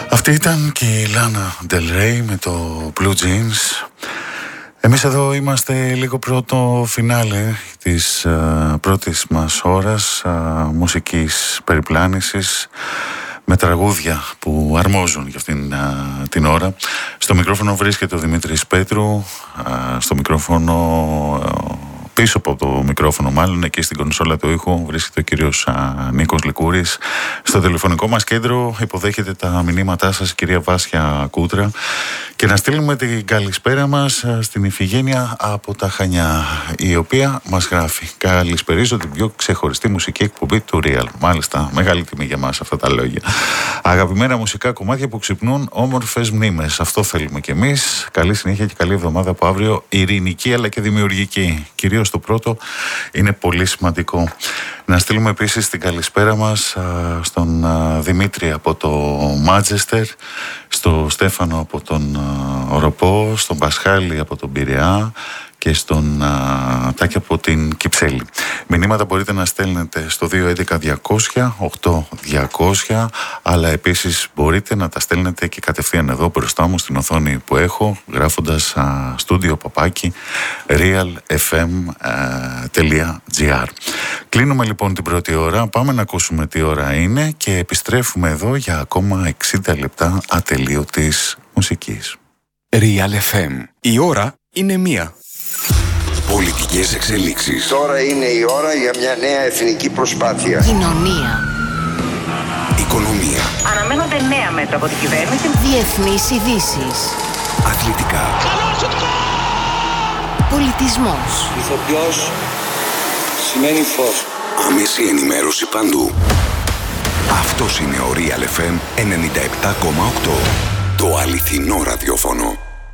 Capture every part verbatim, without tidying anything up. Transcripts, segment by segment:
Αυτή ήταν και η Λάνα Del Rey με το Blue Jeans. Εμείς εδώ είμαστε λίγο πρώτο φινάλε της uh, πρώτης μας ώρας uh, μουσικής περιπλάνησης με τραγούδια που αρμόζουν για αυτήν uh, την ώρα. Στο μικρόφωνο βρίσκεται ο Δημήτρης Πέτρου, uh, στο μικρόφωνο... Uh, Πίσω από το μικρόφωνο, μάλλον εκεί στην κονσόλα του ήχου, βρίσκεται ο κύριος α, Νίκος Λικούρης. Στο τηλεφωνικό μας κέντρο υποδέχεται τα μηνύματά σας η κυρία Βάσια Κούτρα. Και να στείλουμε την καλησπέρα μας α, στην Ιφηγένεια από τα Χανιά, η οποία μας γράφει: καλησπερίζω την πιο ξεχωριστή μουσική εκπομπή του Real. Μάλιστα, μεγάλη τιμή για μας αυτά τα λόγια. Αγαπημένα μουσικά κομμάτια που ξυπνούν όμορφες μνήμες. Αυτό θέλουμε κι εμείς. Καλή συνέχεια και καλή εβδομάδα από αύριο, ειρηνική αλλά και δημιουργική. Κυρίως το πρώτο είναι πολύ σημαντικό. Να στείλουμε επίσης την καλησπέρα μας α, στον α, Δημήτρη από το Μάντζεστερ, στο Στέφανο από τον α, Οροπό, στον Πασχάλη από τον Πειραιά και στον α, Τάκη από την Κυψέλη. Μηνύματα μπορείτε να στέλνετε στο δύο έντεκα διακόσια οκτώ διακόσια, αλλά επίσης μπορείτε να τα στέλνετε και κατευθείαν εδώ μπροστά μου στην οθόνη που έχω, γράφοντας στούντιο παπάκι realfm.gr. Κλείνουμε λοιπόν την πρώτη ώρα, πάμε να ακούσουμε τι ώρα είναι και επιστρέφουμε εδώ για ακόμα εξήντα λεπτά ατελείωτης μουσικής. Real εφ εμ. Η ώρα είναι μία. Πολιτικές εξελίξεις. Τώρα είναι η ώρα για μια νέα εθνική προσπάθεια. Κοινωνία. Οικονομία. Αναμένονται νέα μέτρα από την κυβέρνηση. Διεθνείς ειδήσεις. Αθλητικά. Πολιτισμός. Ηθοποιός σημαίνει φως. Άμεση ενημέρωση παντού. Αυτός είναι ο Real εφ εμ ενενήντα επτά κόμμα οκτώ. Το αληθινό ραδιόφωνο.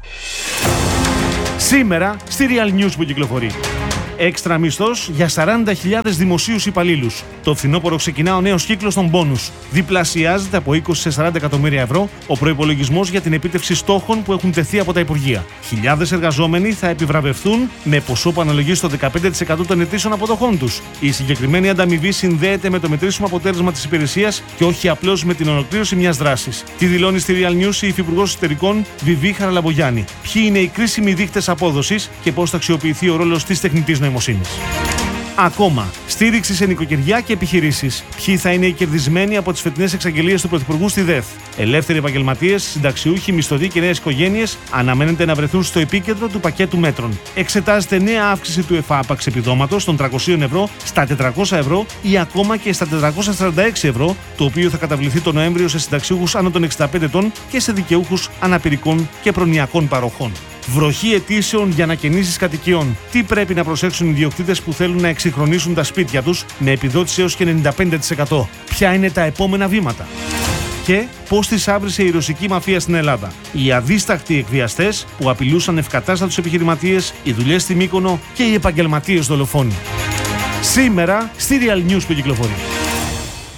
Σήμερα στη Real News που κυκλοφορεί. Έξτρα μισθός για σαράντα χιλιάδες δημοσίους υπαλλήλους. Το φθινόπωρο ξεκινά ο νέος κύκλος των μπόνους. Διπλασιάζεται από είκοσι σε σαράντα εκατομμύρια ευρώ ο προϋπολογισμός για την επίτευξη στόχων που έχουν τεθεί από τα Υπουργεία. Χιλιάδες εργαζόμενοι θα επιβραβευθούν με ποσό που αναλογεί στο δεκαπέντε τοις εκατό των ετήσιων αποδοχών τους. Η συγκεκριμένη ανταμοιβή συνδέεται με το μετρήσιμο αποτέλεσμα της υπηρεσίας και όχι απλώς με την ολοκλήρωση μιας δράσης. Τι δηλώνει στη Real News η Υφυπουργός Εσωτερικών Βιβί Χαραλαμπογιάννη. Ποιοι είναι οι κρίσιμοι δείκτες απόδοσης και πώς θα αξιοποιηθεί ο ρόλος της τεχνητής νοημοσύνης. Ακόμα, στήριξη σε νοικοκυριά και επιχειρήσεις. Ποιοι θα είναι οι κερδισμένοι από τις φετινές εξαγγελίες του Πρωθυπουργού στη ΔΕΘ. Ελεύθεροι επαγγελματίες, συνταξιούχοι, μισθωτοί και νέες οικογένειες αναμένεται να βρεθούν στο επίκεντρο του πακέτου μέτρων. Εξετάζεται νέα αύξηση του εφάπαξ επιδόματος των τριακόσια ευρώ στα τετρακόσια ευρώ ή ακόμα και στα τετρακόσια σαράντα έξι ευρώ, το οποίο θα καταβληθεί τον Νοέμβριο σε συνταξιούχους άνω των εξήντα πέντε ετών και σε δικαιούχους αναπηρικών και προνοιακών παροχών. Βροχή αιτήσεων για ανακαινήσεις κατοικιών. Τι πρέπει να προσέξουν οι ιδιοκτήτες που θέλουν να εξυγχρονίσουν τα σπίτια τους με επιδότηση έως και ενενήντα πέντε τοις εκατό. Ποια είναι τα επόμενα βήματα. Και πώς τις άβρισε η ρωσική μαφία στην Ελλάδα. Οι αδίστακτοι εκβιαστές που απειλούσαν ευκατάστατους επιχειρηματίες, οι δουλειές στη Μύκονο και οι επαγγελματίες δολοφόνοι. Σήμερα στη Real News που κυκλοφορεί.